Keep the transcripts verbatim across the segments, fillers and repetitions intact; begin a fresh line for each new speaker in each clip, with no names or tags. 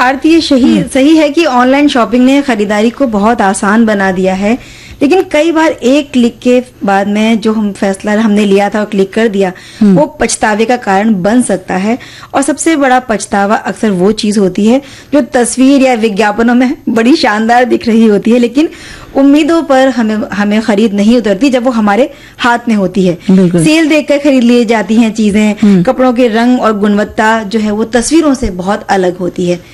आरती, ये सही सही है कि ऑनलाइन शॉपिंग ने खरीदारी को बहुत आसान बना दिया है, लेकिन कई बार एक क्लिक के बाद में जो हम फैसला हमने लिया था और क्लिक कर दिया, वो पछतावे का कारण बन सकता है। और सबसे बड़ा पछतावा अक्सर वो चीज होती है जो तस्वीर या विज्ञापनों में बड़ी शानदार दिख रही होती है, लेकिन उम्मीदों पर हमें हमें खरीद नहीं उतरती जब वो हमारे हाथ में होती है। सेल देखकर खरीद ली जाती हैं चीजें, कपड़ों के रंग और गुणवत्ता जो है वो तस्वीरों से बहुत अलग होती है।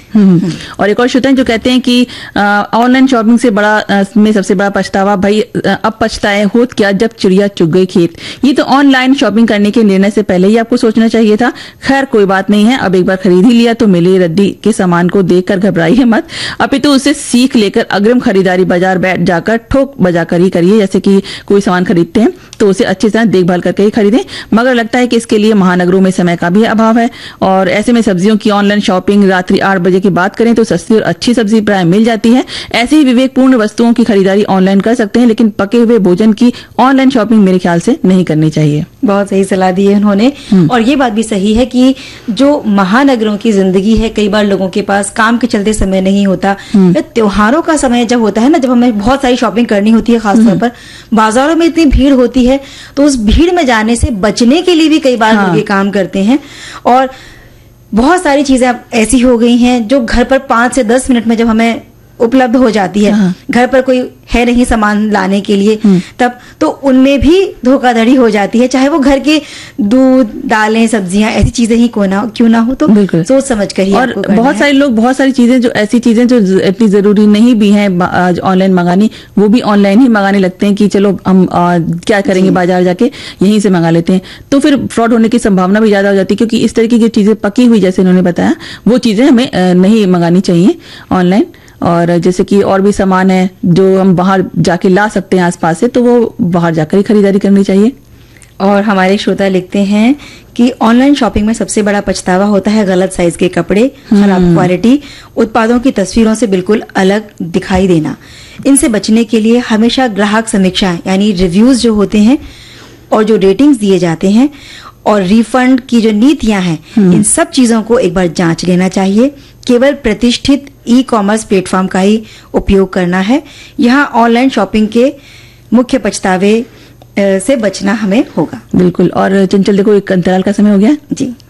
और एक और श्रोता जो कहते हैं कि ऑनलाइन शॉपिंग से बड़ा आ, में सबसे बड़ा पछतावा, भाई अब पछताए होत क्या जब चिड़िया चुग गई खेत। ये तो ऑनलाइन शॉपिंग करने के निर्णय से पहले ही आपको सोचना चाहिए था। खैर कोई बात नहीं है, अब एक बार खरीद ही लिया तो मिली रद्दी के सामान को देखकर घबराइए मत, अपितु उससे सीख लेकर अग्रिम खरीदारी बाजार बैठ जाकर ठोक बजाकर ही करिए। जैसे कि कोई सामान खरीदते हैं तो उसे अच्छी तरह देखभाल करके ही खरीदें, मगर लगता है कि इसके लिए महानगरों में समय का भी अभाव है। और ऐसे में सब्जियों की ऑनलाइन शॉपिंग रात्रि आठ बजे की बात करें तो सस्ती और अच्छी सब्जी प्राय मिल जाती है। ऐसे ही विवेकपूर्ण वस्तुओं की खरीदारी ऑनलाइन कर सकते हैं, लेकिन पके हुए भोजन की ऑनलाइन शॉपिंग मेरे ख्याल से नहीं करनी चाहिए।
बहुत सही सलाह दी है उन्होंने। और ये बात भी सही है कि जो महानगरों की जिंदगी है, कई बार लोगों के पास काम के चलते समय नहीं होता, त्योहारों का समय जब होता है ना, जब हमें बहुत सारी शॉपिंग करनी होती है, खासतौर पर बाजारों में इतनी भीड़ होती है, तो उस भीड़ में जाने से बचने के लिए भी कई बार लोग ये काम करते हैं। और बहुत सारी चीजें अब ऐसी हो गई हैं जो घर पर पांच से दस मिनट में जब हमें उपलब्ध हो जाती है, हाँ। घर पर कोई है नहीं सामान लाने के लिए, तब तो उनमें भी धोखाधड़ी हो जाती है, चाहे वो घर के दूध, दालें, सब्जियां, ऐसी चीजें ही क्यों ना क्यों ना हो, तो सोच समझ कर ही।
और बहुत सारे लोग बहुत सारी चीजें जो ऐसी चीजें जो इतनी जरूरी नहीं भी हैं ऑनलाइन मंगानी, वो भी ऑनलाइन ही मंगाने लगते हैं कि चलो हम आ, क्या करेंगे, बाजार जाके यहीं से मंगा लेते हैं। तो फिर फ्रॉड होने की संभावना भी ज्यादा हो जाती है, क्योंकि इस तरीके की चीजें पकी हुई, जैसे उन्होंने बताया, वो चीजें हमें नहीं मंगानी चाहिए ऑनलाइन। और जैसे कि और भी सामान है जो हम बाहर जाके ला सकते हैं आसपास से, तो वो बाहर जाकर ही खरीदारी करनी चाहिए।
और हमारे श्रोता लिखते हैं कि ऑनलाइन शॉपिंग में सबसे बड़ा पछतावा होता है गलत साइज के कपड़े, खराब क्वालिटी, उत्पादों की तस्वीरों से बिल्कुल अलग दिखाई देना। इनसे बचने के लिए हमेशा ग्राहक समीक्षा यानी रिव्यूज जो होते हैं और जो रेटिंग्स दिए जाते हैं और रिफंड की जो नीतियां हैं, इन सब चीजों को एक बार जांच लेना चाहिए। केवल प्रतिष्ठित ई कॉमर्स प्लेटफॉर्म का ही उपयोग करना है। यहाँ ऑनलाइन शॉपिंग के मुख्य पछतावे से बचना हमें होगा।
बिल्कुल। और चंचल देखो, एक अंतराल का समय हो गया
जी।